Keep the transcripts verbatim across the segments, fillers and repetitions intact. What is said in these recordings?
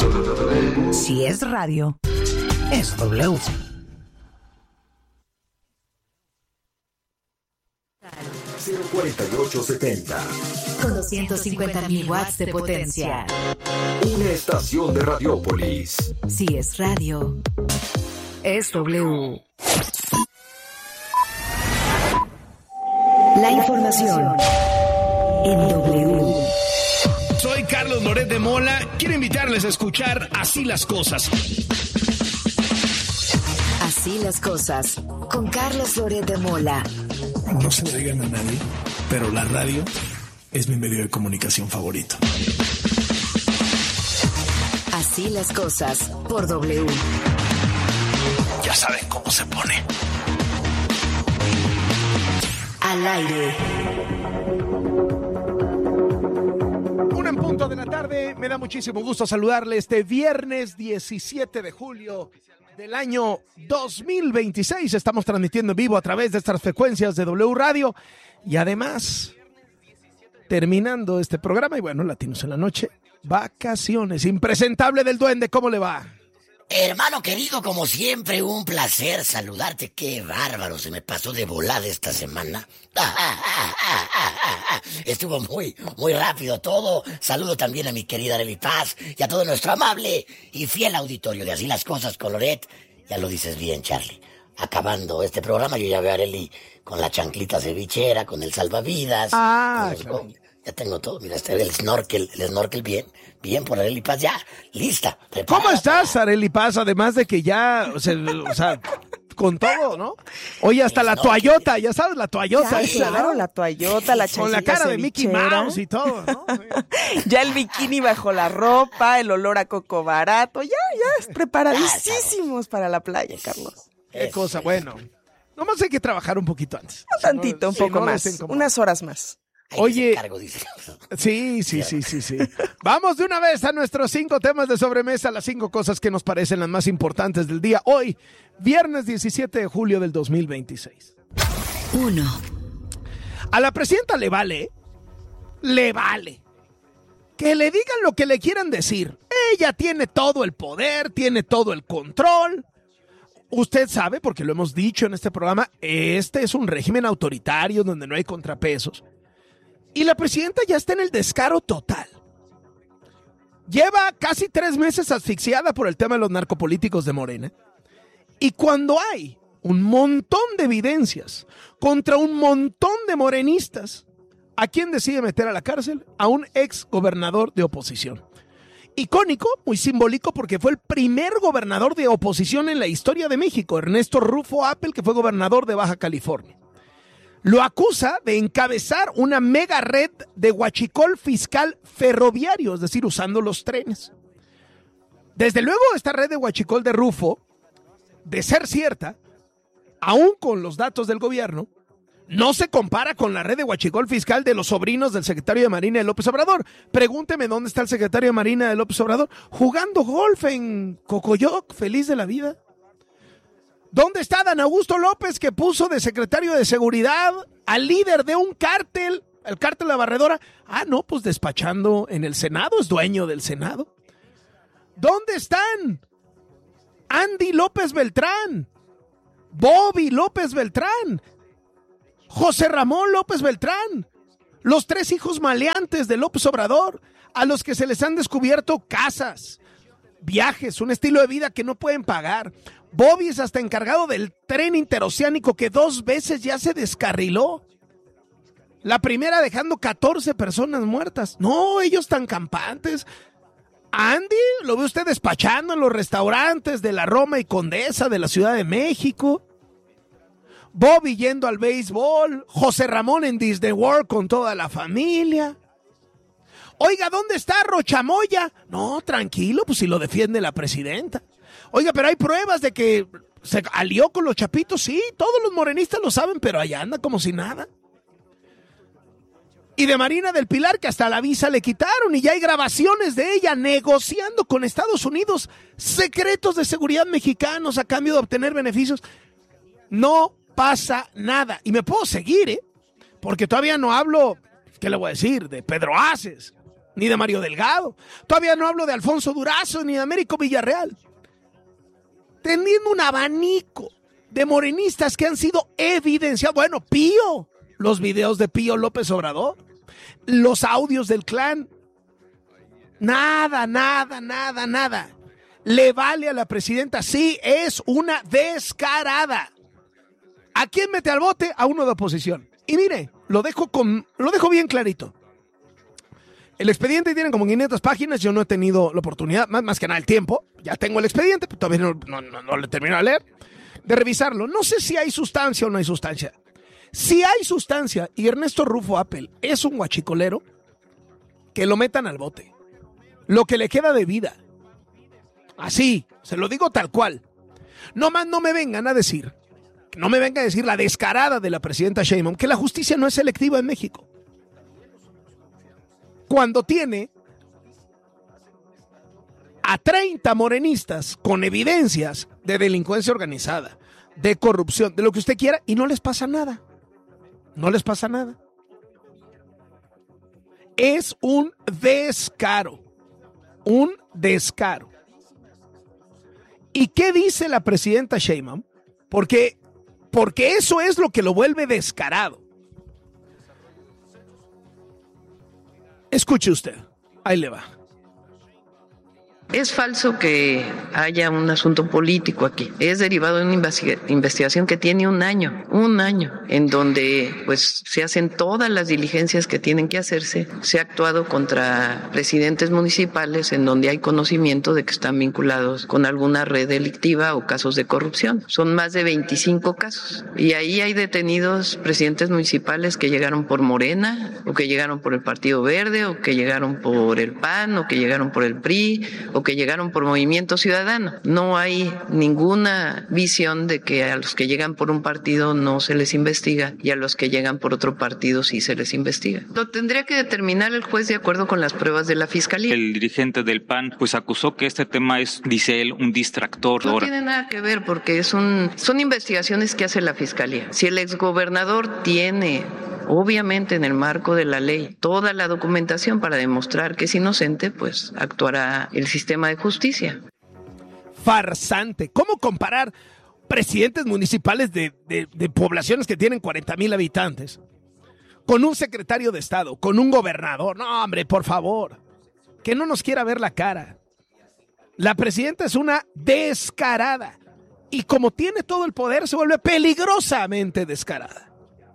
Si es radio, es W. cero cuarenta y ocho setenta. Con doscientos cincuenta mil watts de potencia. Una estación de Radiópolis. Si es radio, es W. La información en W. Soy Carlos Loret de Mola. Quiero invitarles a escuchar Así las Cosas. Así las cosas, con Carlos Loret de Mola. No se lo digan a nadie, pero la radio es mi medio de comunicación favorito. Así las cosas, por W. Ya saben cómo se pone. Al aire. Una en punto de la tarde. Me da muchísimo gusto saludarle este viernes diecisiete de julio del año dos mil veintiséis. Estamos transmitiendo en vivo a través de estas frecuencias de W Radio y además terminando este programa y bueno, Latinos en la Noche, vacaciones. Impresentable del Duende, ¿cómo le va? Hermano querido, como siempre, un placer saludarte. Qué bárbaro, se me pasó de volada esta semana. Estuvo muy, muy rápido todo. Saludo también a mi querida Arely Paz y a todo nuestro amable y fiel auditorio de Así las Cosas con Loret. Ya lo dices bien, Charlie. Acabando este programa, yo ya veo a Arely con la chanclita cevichera, con el salvavidas. Ah, con claro. Ya tengo todo, mira, este el snorkel, el snorkel bien, bien por Arely Paz, ya, lista. Preparada. ¿Cómo estás, Arely Paz? Además de que ya, o sea, o sea con todo, ¿no? Oye, hasta la toallota, ya sabes, la toallota. Ya, claro, la toallota, la con la chanclita cara de Mickey cevichera. Mouse y todo, ¿no? Ya el bikini bajo la ropa, el olor a coco barato, ya, ya, preparadísimos para la playa, Carlos. Qué cosa, bueno. Nomás hay que trabajar un poquito antes. Un tantito, un Si no, poco si no, más, les incomoda. unas horas más. Oye, Cargo, dice. sí, sí, sí, sí, sí. Vamos de una vez a nuestros cinco temas de sobremesa, las cinco cosas que nos parecen las más importantes del día. Hoy, viernes diecisiete de julio del dos mil veintiséis. Uno. A la presidenta le vale, le vale. Que le digan lo que le quieran decir. Ella tiene todo el poder, tiene todo el control. Usted sabe, porque lo hemos dicho en este programa, este es un régimen autoritario donde no hay contrapesos. Y la presidenta ya está en el descaro total. Lleva casi tres meses asfixiada por el tema de los narcopolíticos de Morena. Y cuando hay un montón de evidencias contra un montón de morenistas, ¿a quién decide meter a la cárcel? A un ex gobernador de oposición. Icónico, muy simbólico, porque fue el primer gobernador de oposición en la historia de México, Ernesto Rufo Appel, que fue gobernador de Baja California. Lo acusa de encabezar una mega red de huachicol fiscal ferroviario, es decir, usando los trenes. Desde luego, esta red de huachicol de Rufo, de ser cierta, aún con los datos del gobierno, no se compara con la red de huachicol fiscal de los sobrinos del secretario de Marina de López Obrador. Pregúnteme dónde está el secretario de Marina de López Obrador, jugando golf en Cocoyoc, feliz de la vida. ¿Dónde está Dan Augusto López, que puso de secretario de Seguridad al líder de un cártel, el cártel La Barredora? Ah, no, pues despachando en el Senado, es dueño del Senado. ¿Dónde están Andy López Beltrán, Bobby López Beltrán, José Ramón López Beltrán, los tres hijos maleantes de López Obrador, a los que se les han descubierto casas, viajes, un estilo de vida que no pueden pagar? Bobby es hasta encargado del tren interoceánico que dos veces ya se descarriló. La primera dejando catorce personas muertas. No, ellos tan campantes. Andy, lo ve usted despachando en los restaurantes de la Roma y Condesa de la Ciudad de México. Bobby yendo al béisbol. José Ramón en Disney World con toda la familia. Oiga, ¿dónde está Rochamoya? No, tranquilo, pues si lo defiende la presidenta. Oiga, pero hay pruebas de que se alió con los chapitos. Sí, todos los morenistas lo saben, pero allá anda como si nada. Y de Marina del Pilar, que hasta la visa le quitaron, y ya hay grabaciones de ella negociando con Estados Unidos secretos de seguridad mexicanos a cambio de obtener beneficios. No pasa nada. Y me puedo seguir, ¿eh? Porque todavía no hablo, ¿qué le voy a decir? De Pedro Aces, ni de Mario Delgado. Todavía no hablo de Alfonso Durazo ni de Américo Villarreal. Teniendo un abanico de morenistas que han sido evidenciados. Bueno, Pío, los videos de Pío López Obrador, los audios del clan. Nada, nada, nada, nada. Le vale a la presidenta, sí, es una descarada. ¿A quién mete al bote? A uno de oposición. Y mire, lo dejo con, lo dejo bien clarito. El expediente tiene como quinientas páginas, yo no he tenido la oportunidad, más, más que nada el tiempo, ya tengo el expediente, pero todavía no, no, no, no lo termino de leer, de revisarlo. No sé si hay sustancia o no hay sustancia. Si hay sustancia y Ernesto Rufo Appel es un guachicolero, que lo metan al bote. Lo que le queda de vida. Así, se lo digo tal cual. No más no me vengan a decir, no me vengan a decir la descarada de la presidenta Sheinbaum, que la justicia no es selectiva en México. Cuando tiene a treinta morenistas con evidencias de delincuencia organizada, de corrupción, de lo que usted quiera, y no les pasa nada. No les pasa nada. Es un descaro. Un descaro. ¿Y qué dice la presidenta Sheinbaum? Porque, porque eso es lo que lo vuelve descarado. Escuche usted, ahí le va. Es falso que haya un asunto político aquí. Es derivado de una investigación que tiene un año, un año, en donde pues se hacen todas las diligencias que tienen que hacerse. Se ha actuado contra presidentes municipales en donde hay conocimiento de que están vinculados con alguna red delictiva o casos de corrupción. Son más de veinticinco casos. Y ahí hay detenidos presidentes municipales que llegaron por Morena, o que llegaron por el Partido Verde, o que llegaron por el P A N, o que llegaron por el P R I, o que llegaron por Movimiento Ciudadano. No hay ninguna visión de que a los que llegan por un partido no se les investiga y a los que llegan por otro partido sí se les investiga. Lo tendría que determinar el juez de acuerdo con las pruebas de la Fiscalía. El dirigente del P A N pues acusó que este tema es, dice él, un distractor. No tiene nada que ver porque es un, son investigaciones que hace la Fiscalía. Si el exgobernador tiene, obviamente en el marco de la ley, toda la documentación para demostrar que es inocente, pues actuará el sistema de justicia. Farsante. ¿Cómo comparar presidentes municipales de, de, de poblaciones que tienen cuarenta mil habitantes con un secretario de Estado, con un gobernador? No, hombre, por favor, que no nos quiera ver la cara. La presidenta es una descarada y como tiene todo el poder se vuelve peligrosamente descarada.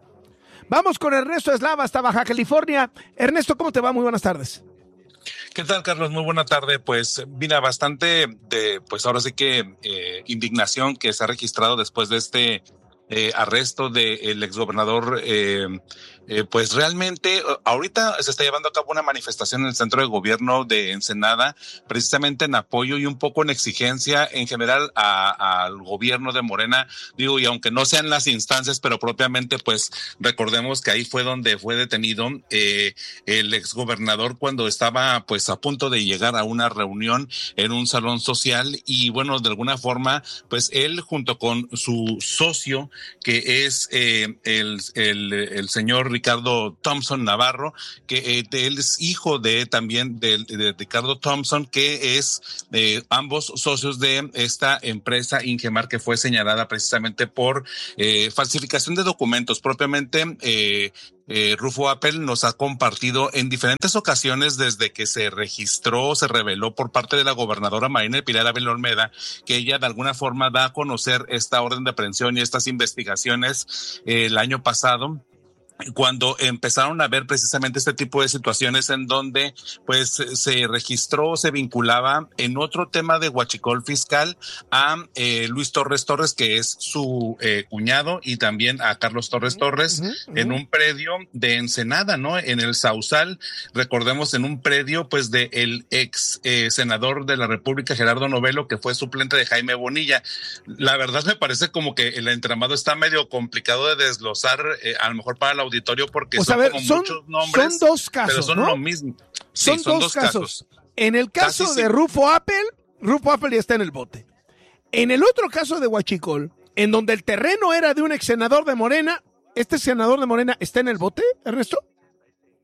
Vamos con Ernesto Eslava hasta Baja California. Ernesto, ¿cómo te va? Muy buenas tardes. ¿Qué tal, Carlos? Muy buena tarde. Pues mira, bastante de, pues ahora sí que eh, indignación que se ha registrado después de este eh, arresto del exgobernador. Eh, eh, pues realmente ahorita se está llevando a cabo una manifestación en el centro de gobierno de Ensenada, precisamente en apoyo y un poco en exigencia en general a, al gobierno de Morena. Digo, y aunque no sean las instancias, pero propiamente, pues recordemos que ahí fue donde fue detenido eh, el exgobernador cuando estaba pues a punto de llegar a una reunión en un salón social y bueno, de alguna forma, pues él junto con su socio, que es eh, el, el, el señor Ricardo Thompson Navarro, que eh, él es hijo de también de, de Ricardo Thompson, que es eh, ambos socios de esta empresa Ingemar, que fue señalada precisamente por eh, falsificación de documentos. Propiamente eh, eh, Rufo Appel nos ha compartido en diferentes ocasiones desde que se registró, se reveló por parte de la gobernadora Marina del Pilar Ávila Olmeda, que ella de alguna forma da a conocer esta orden de aprehensión y estas investigaciones eh, el año pasado, cuando empezaron a ver precisamente este tipo de situaciones en donde pues se registró, se vinculaba en otro tema de huachicol fiscal a eh, Luis Torres Torres, que es su eh, cuñado, y también a Carlos Torres Torres, uh-huh, uh-huh. en un predio de Ensenada, ¿no? En el Sausal, recordemos, en un predio pues de el ex eh, senador de la República, Gerardo Novelo, que fue suplente de Jaime Bonilla. La verdad me parece como que el entramado está medio complicado de desglosar, eh, a lo mejor para la auditorio, porque o son sea, ver, como son, muchos nombres, son dos casos, pero son ¿no? lo mismo. Son, sí, son dos, dos casos. casos. En el caso Casi de sí. Rufo Appel, Rufo Appel ya está en el bote. En el otro caso de Huachicol, en donde el terreno era de un ex senador de Morena, ¿este senador de Morena está en el bote, Ernesto?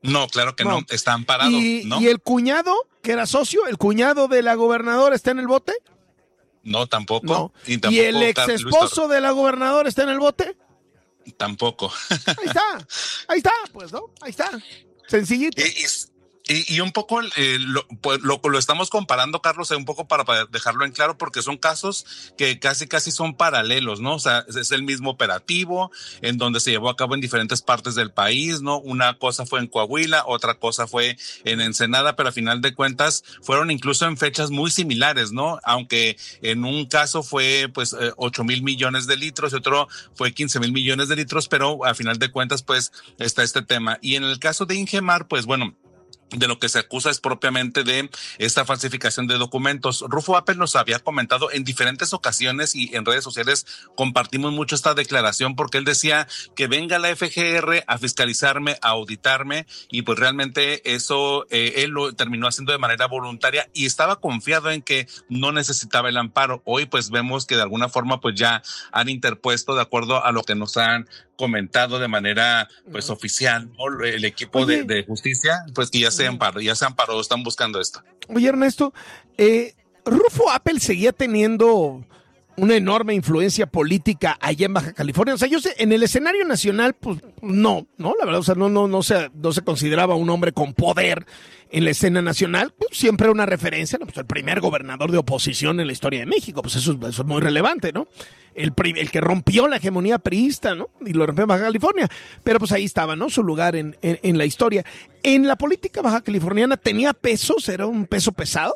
No, claro que no, no. Está amparado. ¿Y, ¿no? ¿Y el cuñado, que era socio, el cuñado de la gobernadora está en el bote? No, tampoco. No. Y, tampoco ¿Y el ex esposo de la gobernadora está en el bote? Tampoco. Ahí está, ahí está, pues, ¿no? Ahí está. Sencillito. Y, y, y, y un poco eh, lo, pues, lo, lo estamos comparando, Carlos, un poco para, para dejarlo en claro, porque son casos que casi casi son paralelos, ¿no? O sea, es el mismo operativo en donde se llevó a cabo en diferentes partes del país, ¿no? Una cosa fue en Coahuila, otra cosa fue en Ensenada, pero a final de cuentas fueron incluso en fechas muy similares, ¿no? Aunque en un caso fue pues eh, ocho mil millones de litros y otro fue quince mil millones de litros, pero a final de cuentas pues está este tema. Y en el caso de Ingemar, pues bueno, de lo que se acusa es propiamente de esta falsificación de documentos. Rufo Appel nos había comentado en diferentes ocasiones y en redes sociales compartimos mucho esta declaración porque él decía que venga la F G R a fiscalizarme, a auditarme y pues realmente eso eh, él lo terminó haciendo de manera voluntaria y estaba confiado en que no necesitaba el amparo. Hoy pues vemos que de alguna forma pues ya han interpuesto de acuerdo a lo que nos han comentado de manera pues oficial, ¿no? El equipo de, de justicia pues que ya se amparó, ya se amparó, están buscando esto. Oye, Ernesto, eh, Rufo Appel seguía teniendo una enorme influencia política allá en Baja California. O sea, yo sé, en el escenario nacional, pues no, no, la verdad, o sea, no, no, no se, no se consideraba un hombre con poder en la escena nacional, pues siempre una referencia, ¿no? Pues el primer gobernador de oposición en la historia de México, pues eso, eso es muy relevante, ¿no? El, el que rompió la hegemonía priista, ¿no? Y lo rompió en Baja California. Pero pues ahí estaba, ¿no? Su lugar en, en, en la historia. ¿En la política baja californiana tenía pesos? ¿Era un peso pesado?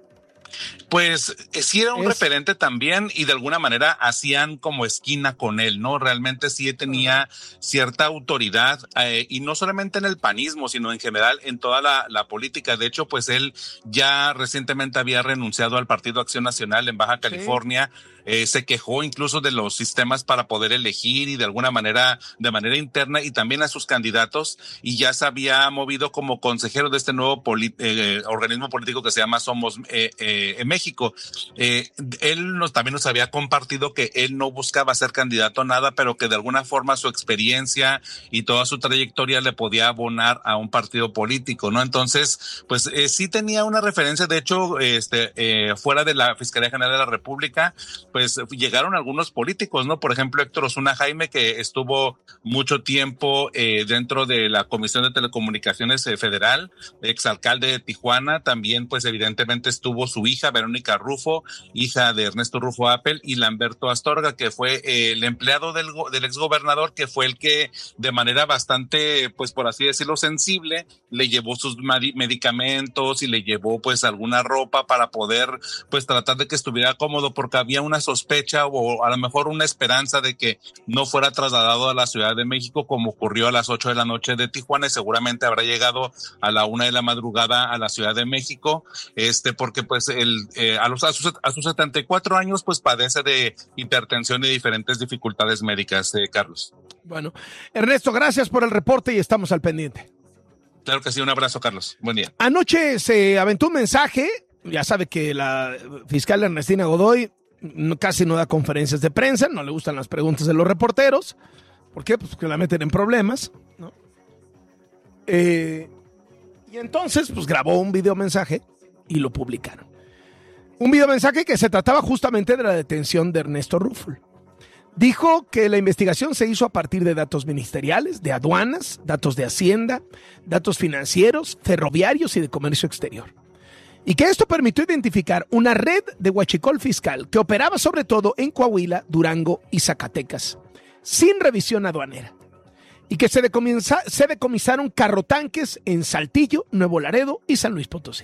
Pues eh, sí era un es... referente también y de alguna manera hacían como esquina con él, ¿no? Realmente sí tenía cierta autoridad eh, y no solamente en el panismo, sino en general en toda la, la política. De hecho, pues él ya recientemente había renunciado al Partido Acción Nacional en Baja California. Sí. Eh, se quejó incluso de los sistemas para poder elegir y de alguna manera, de manera interna y también a sus candidatos y ya se había movido como consejero de este nuevo poli- eh, organismo político que se llama Somos eh, eh, en México. Eh, él nos, también nos había compartido que él no buscaba ser candidato a nada, pero que de alguna forma su experiencia y toda su trayectoria le podía abonar a un partido político, ¿no? Entonces, pues eh, sí tenía una referencia, de hecho, este, eh, fuera de la Fiscalía General de la República, pues llegaron algunos políticos, ¿no? Por ejemplo, Héctor Osuna Jaime, que estuvo mucho tiempo eh, dentro de la Comisión de Telecomunicaciones eh, Federal, exalcalde de Tijuana, también pues evidentemente estuvo su hija, Verónica Rufo, hija de Ernesto Rufo Appel, y Lamberto Astorga, que fue eh, el empleado del, del exgobernador, que fue el que de manera bastante, pues por así decirlo, sensible, le llevó sus medicamentos y le llevó pues alguna ropa para poder pues tratar de que estuviera cómodo, porque había una sospecha o a lo mejor una esperanza de que no fuera trasladado a la Ciudad de México como ocurrió a las ocho de la noche de Tijuana y seguramente habrá llegado a la una de la madrugada a la Ciudad de México, este porque pues el eh, a, los, a, sus, a sus setenta y cuatro años pues padece de hipertensión y diferentes dificultades médicas, eh, Carlos. Bueno, Ernesto, gracias por el reporte y estamos al pendiente. Claro que sí, un abrazo, Carlos. Buen día. Anoche se aventó un mensaje, ya sabe que la fiscal Ernestina Godoy No, casi no da conferencias de prensa, no le gustan las preguntas de los reporteros. ¿Por qué? Pues porque la meten en problemas, ¿no? Eh, y entonces, pues grabó un videomensaje y lo publicaron. Un videomensaje que se trataba justamente de la detención de Ernesto Rufo. Dijo que la investigación se hizo a partir de datos ministeriales, de aduanas, datos de Hacienda, datos financieros, ferroviarios y de comercio exterior. Y que esto permitió identificar una red de huachicol fiscal que operaba sobre todo en Coahuila, Durango y Zacatecas, sin revisión aduanera. Y que se, decomisa, se decomisaron carrotanques en Saltillo, Nuevo Laredo y San Luis Potosí.